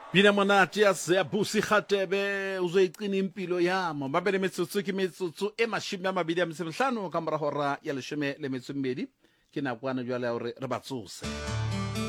Bina monate ya Seabusi Khatebe uzoyiqina impilo yamo babele metsotso ke metsotso e mashome a mabedi a ka mora hora ya leshome le metso e mmedi ke nakwana jwale ya hore re batsose